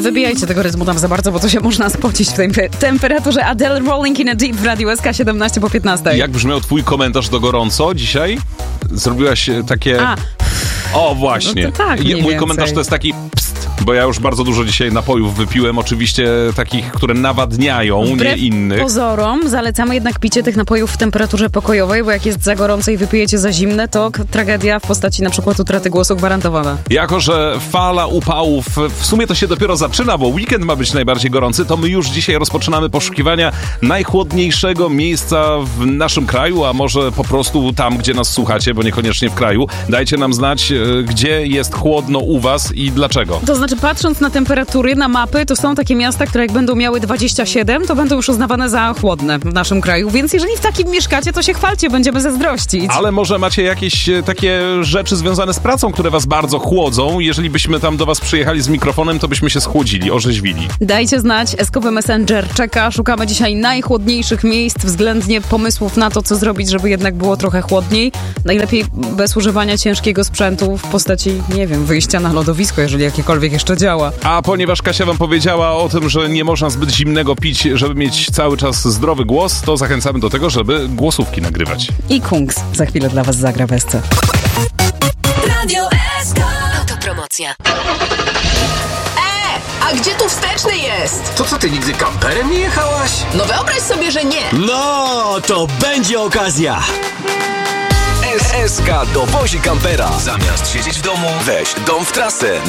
wybijajcie tego rytmu tam za bardzo, bo to się można spocić w tej temperaturze. Adele Rolling in a Deep w Radiu SK 17 po 15. Jak brzmiał twój komentarz do gorąco dzisiaj? Zrobiłaś takie... O, właśnie. No to tak, Mój komentarz to jest taki pst, bo ja już bardzo dużo dzisiaj napojów wypiłem, oczywiście takich, które nawadniają, Wbrew nie innych. pozorom zalecamy jednak picie tych napojów w temperaturze pokojowej, bo jak jest za gorące i wypijecie za zimne, to tragedia w postaci na przykład utraty głosu gwarantowana. Jako że fala upałów, w sumie to się dopiero zaczyna, bo weekend ma być najbardziej gorący, to my już dzisiaj rozpoczynamy poszukiwania najchłodniejszego miejsca w naszym kraju, a może po prostu tam, gdzie nas słuchacie, bo niekoniecznie w kraju. Dajcie nam znać, gdzie jest chłodno u was i dlaczego. To znaczy, patrząc na temperatury, na mapy, to są takie miasta, które jak będą miały 27, to będą już uznawane za chłodne w naszym kraju, więc jeżeli w takim mieszkacie, to się chwalcie, będziemy zazdrościć. Ale może macie jakieś takie rzeczy związane z pracą, które was bardzo chłodzą. Jeżeli byśmy tam do was przyjechali z mikrofonem, to byśmy się schłodzili, orzeźwili. Dajcie znać, SKP Messenger czeka. Szukamy dzisiaj najchłodniejszych miejsc, względnie pomysłów na to, co zrobić, żeby jednak było trochę chłodniej. Najlepiej bez używania ciężkiego sprzętu w postaci, nie wiem, wyjścia na lodowisko, jeżeli jakiekolwiek jeszcze działa. A ponieważ Kasia wam powiedziała o tym, że nie można zbyt zimnego pić, żeby mieć cały czas zdrowy głos, to zachęcamy do tego, żeby głosówki nagrywać. I Kungs za chwilę dla was zagra w SC. Radio SK. Autopromocja. A gdzie tu wsteczny jest? To co, ty nigdy kamperem nie jechałaś? No wyobraź sobie, że nie. No, to będzie okazja! SK dowozi kampera. Zamiast siedzieć w domu, weź dom w trasę.